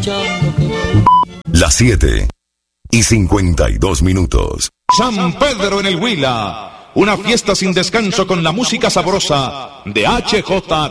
Las 7:52. San Pedro en el Huila. Una fiesta sin descanso con la música sabrosa de HJ